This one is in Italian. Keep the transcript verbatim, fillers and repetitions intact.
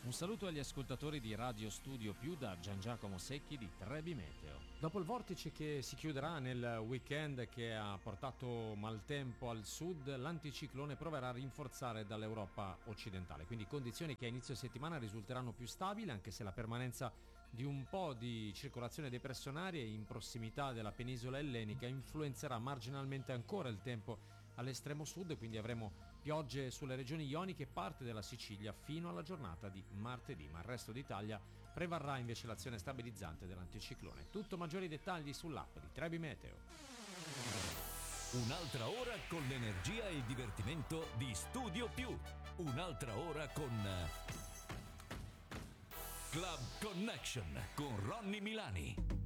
Un saluto agli ascoltatori di Radio Studio Più da Gian Giacomo Secchi di Trebi Meteo. Dopo il vortice che si chiuderà nel weekend che ha portato maltempo al sud, l'anticiclone proverà a rinforzare dall'Europa occidentale, quindi condizioni che a inizio settimana risulteranno più stabili, anche se la permanenza di un po' di circolazione depressionaria in prossimità della penisola ellenica influenzerà marginalmente ancora il tempo all'estremo sud, quindi avremo piogge sulle regioni ioniche e parte della Sicilia fino alla giornata di martedì, ma il resto d'Italia prevarrà invece l'azione stabilizzante dell'anticiclone. Tutto maggiori dettagli sull'app di Trebi Meteo. Un'altra ora con l'energia e il divertimento di Studio Più. Un'altra ora con Club Connection con Ronny Milani.